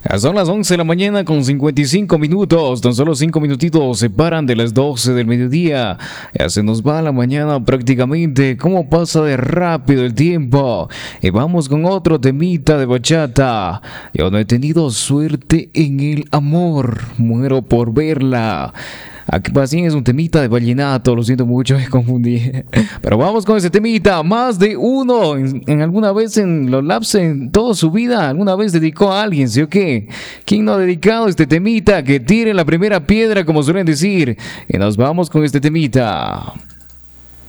Son las 11 de la mañana con 55 minutos. Tan solo 5 minutitos separan de las 12 del mediodía. Ya se nos va la mañana prácticamente. ¿Cómo pasa de rápido el tiempo? Y vamos con otro temita de bachata. Yo no he tenido suerte en el amor. Muero por verla. Aquí más bien es un temita de vallenato, lo siento mucho, me confundí. Pero vamos con ese temita. Más de uno en alguna vez en los laps en toda su vida, alguna vez dedicó a alguien, ¿sí o qué? ¿Quién no ha dedicado este temita? Que tire la primera piedra, como suelen decir. Y nos vamos con este temita.